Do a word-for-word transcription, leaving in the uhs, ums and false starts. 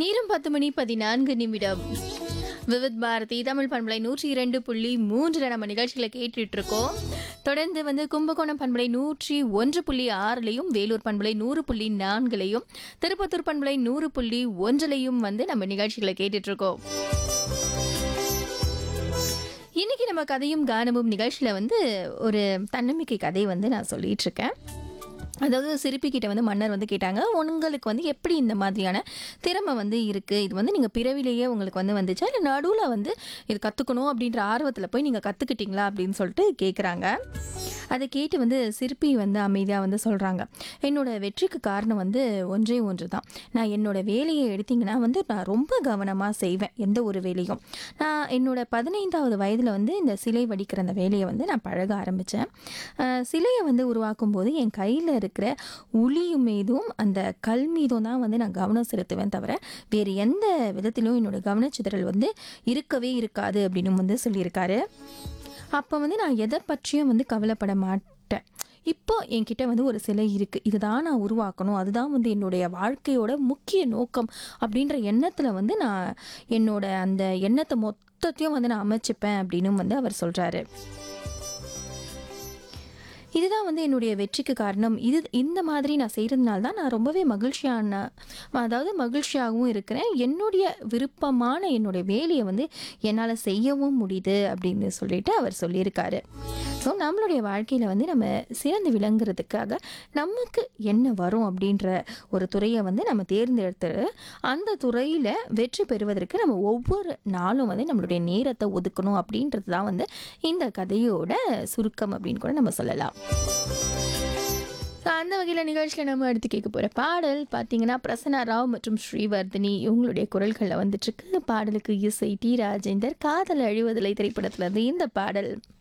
நேரம் பத்து மணி பதினான்கு நிமிடம். விவித் பாரதி தமிழ் பண்பலை நூற்றி இரண்டு புள்ளி மூன்றுல நம்ம நிகழ்ச்சிகளை கேட்டுட்டு இருக்கோம். தொடர்ந்து வந்து கும்பகோணம் பண்பலை நூற்றி ஒன்று புள்ளி ஆறுலையும், வேலூர் பண்பலை நூறு புள்ளி நான்குலையும், திருப்பத்தூர் பண்பலை நூறு புள்ளி ஒன்றுலையும் வந்து நம்ம நிகழ்ச்சிகளை கேட்டுட்டு இருக்கோம். இன்னைக்கு நம்ம கதையும் கானமும் நிகழ்ச்சியில வந்து ஒரு தன்னம்பிக்கை கதை வந்து நான் சொல்லிட்டு இருக்கேன். அதாவது சிற்பிக்கிட்ட வந்து மன்னர் வந்து கேட்டாங்க, உங்களுக்கு வந்து எப்படி இந்த மாதிரியான திறமை வந்து இருக்குது, இது வந்து நீங்கள் பிறவிலேயே உங்களுக்கு வந்து வந்துச்சா, இல்லை நடுவில் வந்து இது கற்றுக்கணும் அப்படின்ற ஆர்வத்தில் போய் நீங்கள் கற்றுக்கிட்டீங்களா அப்படின்னு சொல்லிட்டு கேட்குறாங்க. அதை கேட்டு வந்து சிற்பி வந்து அமைதியாக வந்து சொல்கிறாங்க, என்னோட வெற்றிக்கு காரணம் வந்து ஒன்றே ஒன்று தான். நான் என்னோட வேலையை எடுத்திங்கன்னா வந்து நான் ரொம்ப கவனமாக செய்வேன். எந்த ஒரு வேலையும் நான் என்னோட பதினைந்தாவது வயதில் வந்து இந்த சிலை வடிக்கிற அந்த வேலையை வந்து நான் பழக ஆரம்பித்தேன். சிலையை வந்து உருவாக்கும் போது என் கையில் இருக்கிற உளியும் மீதும் அந்த கல் மீதும் தான் வந்து நான் கவனம் செலுத்துவேன், தவிர வேறு எந்த விதத்திலும் என்னோட கவனச்சிதறல் வந்து இருக்கவே இருக்காது அப்படின்னு வந்து சொல்லியிருக்காரு. அப்போ வந்து நான் எதை பற்றியும் வந்து கவலைப்பட மாட்டேன். இப்போ என்கிட்ட வந்து ஒரு சிலை இருக்குது, இதுதான் நான் உருவாக்கணும், அதுதான் வந்து என்னுடைய வாழ்க்கையோட முக்கிய நோக்கம் அப்படின்ற எண்ணத்தில் வந்து நான் என்னோட அந்த எண்ணத்தை மொத்தத்தையும் வந்து நான் அமைச்சிப்பேன் அப்படின்னு வந்து அவர் சொல்கிறாரு. இதுதான் வந்து என்னுடைய வெற்றிக்கு காரணம். இது இந்த மாதிரி நான் செய்கிறதுனால தான் நான் ரொம்பவே மகிழ்ச்சியான அதாவது மகிழ்ச்சியாகவும் இருக்கிறேன். என்னுடைய விருப்பமான என்னுடைய வேலையை வந்து என்னால் செய்யவும் முடியுது அப்படின்னு சொல்லிட்டு அவர் சொல்லியிருக்காரு. ஸோ நம்மளுடைய வாழ்க்கையில் வந்து நம்ம சிறந்து விளங்குறதுக்காக நமக்கு என்ன வரும் அப்படின்ற ஒரு துறையை வந்து நம்ம தேர்ந்தெடுத்து அந்த துறையில் வெற்றி பெறுவதற்கு நம்ம ஒவ்வொரு நாளும் வந்து நம்மளுடைய நேரத்தை ஒதுக்கணும் அப்படின்றது தான் வந்து இந்த கதையோட சுருக்கம் அப்படின்னு கூட நம்ம சொல்லலாம். அந்த வகையில் நிகழ்ச்சியில் நம்ம அடுத்து கேட்க போகிற பாடல் பார்த்தீங்கன்னா பிரசன்னா ராவ் மற்றும் ஸ்ரீவர்தினி இவங்களுடைய குரல்களில் வந்துட்டுருக்கு. பாடலுக்கு இசை டி ராஜேந்தர். காதல் அழிவதில்லை திரைப்படத்தில் இருந்து இந்த பாடல்.